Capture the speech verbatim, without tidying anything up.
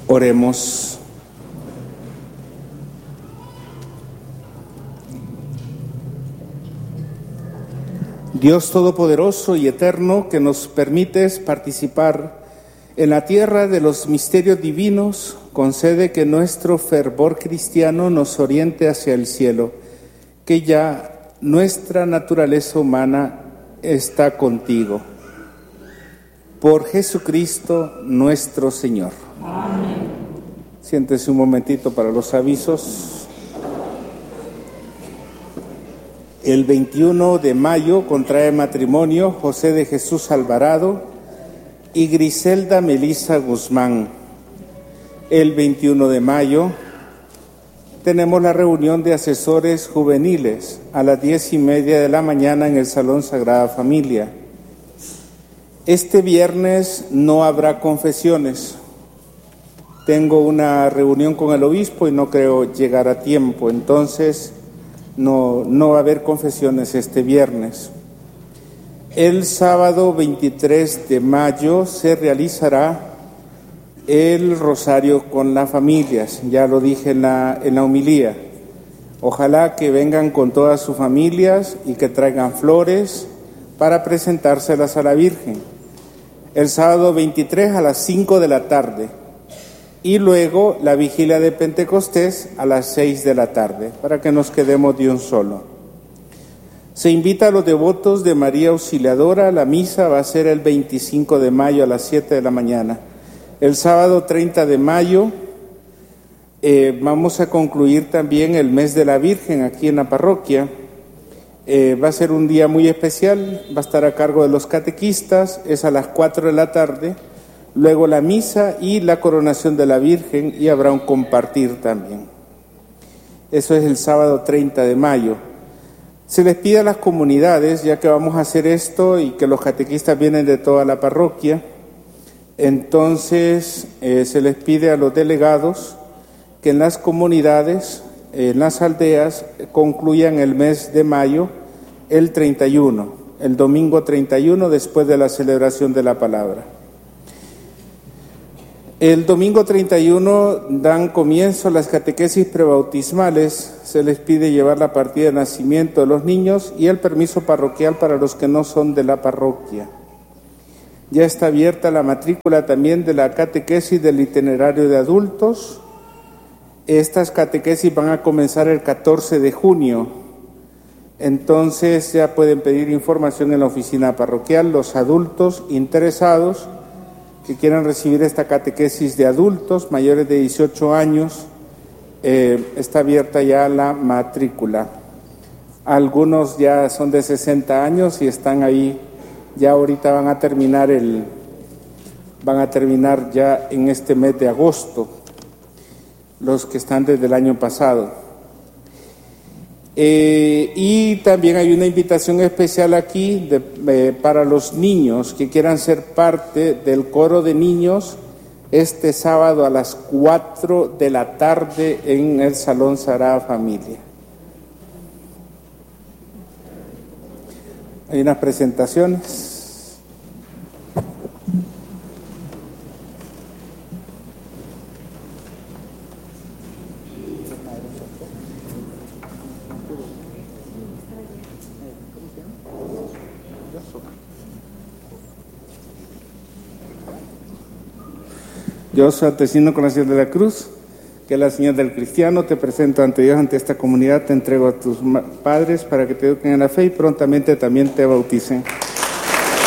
Oremos. Dios Todopoderoso y Eterno, que nos permites participar en la tierra de los misterios divinos, concede que nuestro fervor cristiano nos oriente hacia el cielo, que ya nuestra naturaleza humana está contigo. Por Jesucristo nuestro Señor. Amén. Siéntese un momentito para los avisos. El veintiuno de mayo contrae matrimonio José de Jesús Alvarado y Griselda Melisa Guzmán. El veintiuno de mayo tenemos la reunión de asesores juveniles a las diez y media de la mañana en el Salón Sagrada Familia. Este viernes no habrá confesiones. Tengo una reunión con el obispo y no creo llegar a tiempo, entonces no, no va a haber confesiones este viernes. El sábado veintitrés de mayo se realizará el rosario con las familias, ya lo dije en la, en la homilía. Ojalá que vengan con todas sus familias y que traigan flores para presentárselas a la Virgen. El sábado veintitrés a las cinco de la tarde y luego la vigilia de Pentecostés a las seis de la tarde, para que nos quedemos de un solo. Se invita a los devotos de María Auxiliadora. La misa va a ser el veinticinco de mayo a las siete de la mañana. El sábado treinta de mayo eh, vamos a concluir también el mes de la Virgen aquí en la parroquia. Eh, va a ser un día muy especial, va a estar a cargo de los catequistas, es a las cuatro de la tarde, luego la misa y la coronación de la Virgen, y habrá un compartir también. Eso es el sábado treinta de mayo. Se les pide a las comunidades, ya que vamos a hacer esto y que los catequistas vienen de toda la parroquia, entonces eh, se les pide a los delegados que en las comunidades, en las aldeas, concluyan el mes de mayo el treinta y uno, el domingo treinta y uno después de la celebración de la palabra. El domingo treinta y uno dan comienzo las catequesis prebautismales. Se les pide llevar la partida de nacimiento de los niños y el permiso parroquial para los que no son de la parroquia. Ya está abierta la matrícula también de la catequesis del itinerario de adultos. Estas catequesis van a comenzar el catorce de junio. Entonces ya pueden pedir información en la oficina parroquial los adultos interesados que quieran recibir esta catequesis de adultos mayores de dieciocho años. Eh, está abierta ya la matrícula. Algunos ya son de sesenta años y están ahí, ya ahorita van a terminar el, van a terminar ya en este mes de agosto, los que están desde el año pasado. Eh, y también hay una invitación especial aquí de, eh, para los niños que quieran ser parte del coro de niños este sábado a las cuatro de la tarde en el Salón Sagrada Familia. Hay unas presentaciones. Yo, Santecino con la señal de la cruz, que es la señal del cristiano, te presento ante Dios, ante esta comunidad, te entrego a tus padres para que te eduquen en la fe y prontamente también te bauticen.